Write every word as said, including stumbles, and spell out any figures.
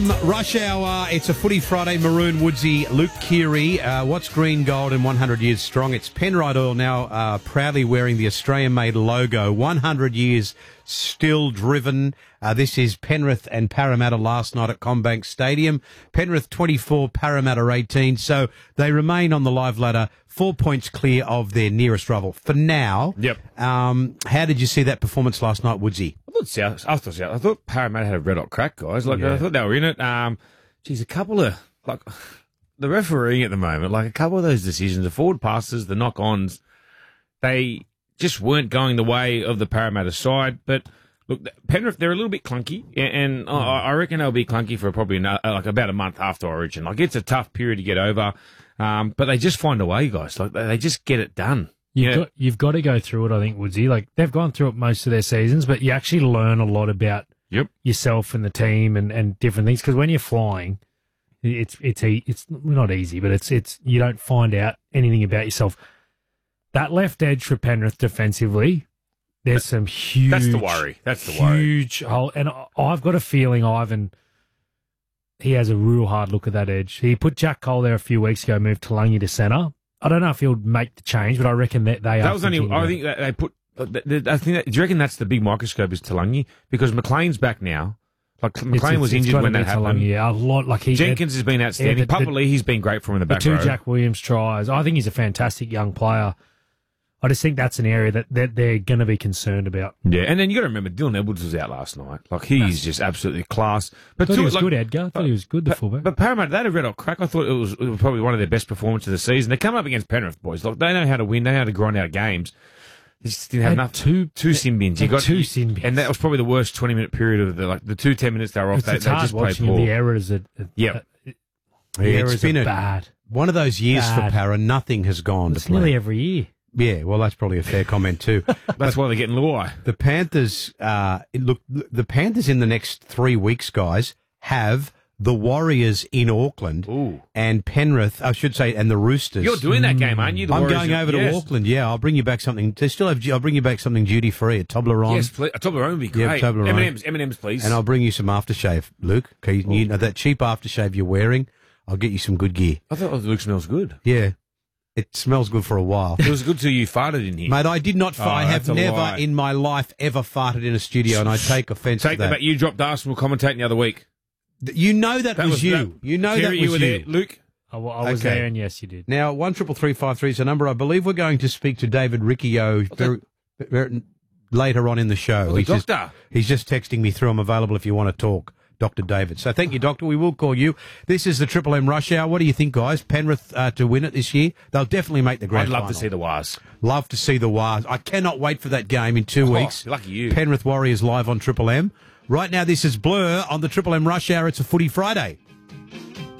M Rush Hour. It's a Footy Friday. Maroon Woodsy, Luke Keary. Uh, what's green, gold, and one hundred years strong? It's Penrite Oil now uh, proudly wearing the Australian-made logo. one hundred years still driven. Uh, this is Penrith and Parramatta last night at CommBank Stadium. Penrith twenty-four, Parramatta eighteen. So they remain on the live ladder, four points clear of their nearest rival for now. Yep. Um, how did you see that performance last night, Woodsy? I thought South, I thought South, I thought Parramatta had a red hot crack, guys. Like Yeah. I thought they were in it. Um, geez, a couple of like the refereeing at the moment, like a couple of those decisions, the forward passes, the knock-ons, they just weren't going the way of the Parramatta side. But look, Penrith, they're a little bit clunky, and I, I reckon they'll be clunky for probably another, like about a month after Origin. Like it's a tough period to get over, um, but they just find a way, guys. Like they just get it done. You've, Yeah. got, you've got to go through it, I think, Woodsy. Like, they've gone through it most of their seasons, but you actually learn a lot about Yep. yourself and the team and, and different things. Because when you're flying, it's it's e- it's not easy, but it's it's you don't find out anything about yourself. That left edge for Penrith defensively, there's some huge... That's the worry. That's the worry. Huge hole. And I- I've got a feeling Ivan, he has a real hard look at that edge. He put Jack Cole there a few weeks ago, moved Talangi to centre. I don't know if he'll make the change, but I reckon that they That are. was only. thinking I about think that they put. I think. That, do you reckon that's the big microscope is Talangi? Because McLean's back now. Like It's- McLean was it's- it's injured gotta when be that happened. Talangi, yeah, a lot. Like he, Jenkins has been outstanding. Yeah, the- the- Publicly, he's been great from in the the back two row. Jack Williams tries. I think he's a fantastic young player. I just think that's an area that, that they're going to be concerned about. Yeah, and then you got to remember Dylan Edwards was out last night. Like he's just absolutely class. But I thought two- he was like, good, Edgar. I thought he was good, the But, fullback. but Parramatta, they had a red hot crack. I thought it was, it was probably one of their best performances of the season. They're coming up against Penrith boys. Like they know how to win. They know how to grind out games. They just didn't have Had enough. two- two sin bins. You had got two sin bins. and that was probably the worst twenty minute period of the like the two ten minutes they were off. it's, They, it's they hard just played watching him. poor. The errors are, are, Yep. are- the Yeah, errors it's been are a- bad. One of those years Bad. for Para, nothing has gone It's to plan. nearly every year. Yeah, well, that's probably a fair comment too. That's why they're getting Luai. The Panthers, uh, look, the Panthers in the next three weeks, guys, have the Warriors in Auckland Ooh. and Penrith, I should say, and the Roosters. You're doing that game, aren't you? The I'm Warriors going are- over to yes. Auckland. Yeah, I'll bring you back something. They still have. I'll bring you back something duty free at Toblerone. Yes, please. A Toblerone would be Yeah, great. Toblerone. M and M's, M and M's, please. And I'll bring you some aftershave, Luke. Okay, you, you know that cheap aftershave you're wearing. I'll get you some good gear. I thought Luke smells good. Yeah, it smells good for a while. It was good till you farted in here. Mate, I did not. F- Oh, I have that's a never lie. in my life ever farted in a studio, and I take offence Take to that that. back. You dropped Arsenal commentating the other week. You know that, That was, was you. that- you know Kerry, that you was were you. there. Luke. I, wa- I was Okay. there, and yes, you did. Now, one triple three five three is the number. I believe we're going to speak to David Riccio very, very, later on in the show. Oh, the he's, just, doctor. he's just texting me through. I'm available if you want to talk, Doctor David. So thank you, Doctor. We will call you. This is the Triple M Rush Hour. What do you think, guys? Penrith uh, to win it this year? They'll definitely make the grand I'd love final. to see the Wars. Love to see the Wars. I cannot wait for that game in two Oh, weeks. lucky you. Penrith Warriors live on Triple M. Right now, this is Blur on the Triple M Rush Hour. It's a Footy Friday.